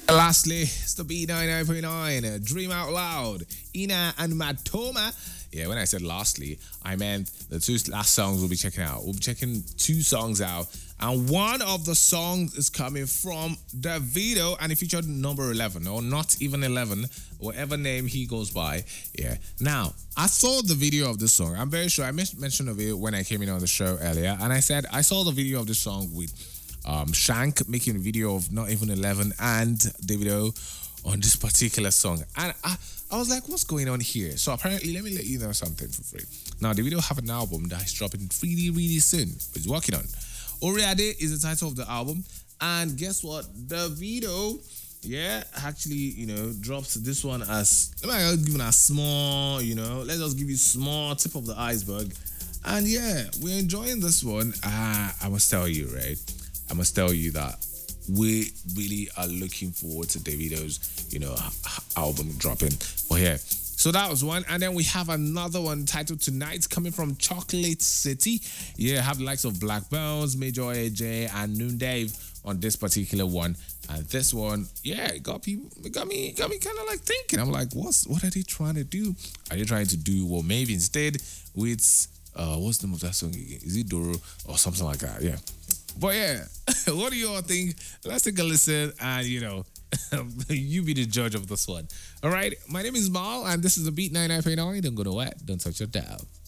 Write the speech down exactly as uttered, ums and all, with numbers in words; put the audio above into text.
Lastly, it's the B ninety-nine point nine, uh, Dream Out Loud, Ina and Matoma. Yeah, when I said lastly, I meant the two last songs we'll be checking out. We'll be checking two songs out, and one of the songs is coming from Davido, and it featured number eleven, or not even eleven, whatever name he goes by. Yeah. Now, I saw the video of this song. I'm very sure I men- mentioned of it when I came in on the show earlier, and I said I saw the video of this song with um, Shank making a video of not even eleven and Davido on this particular song. And I, I was like, what's going on here? So apparently, let me let you know something for free. Now, Davido have an album that is dropping really, really soon. He's working on. Oriade is the title of the album. And guess what? Davido, yeah, actually, you know, drops this one as, let me just give it a small, you know, let's just give you small tip of the iceberg. And yeah, we're enjoying this one. Ah, I must tell you, right? I must tell you that we really are looking forward to Davido's, you know, album dropping. But yeah, so that was one. And then we have another one titled Tonight coming from Chocolate City. Yeah, have the likes of Black Bones, Major A J, and Noon Dave on this particular one. And this one, yeah, it got people, it got me, got me kind of like thinking. I'm like, what's, what are they trying to do? Are they trying to do what maybe instead with, uh, what's the name of that song again? Is it Doro or something like that? Yeah. But yeah, what do you all think? Let's take a listen and, you know, you be the judge of this one. All right, my name is Mal and this is the Beat ninety-nine point nine. Don't go to what? Don't touch your dial.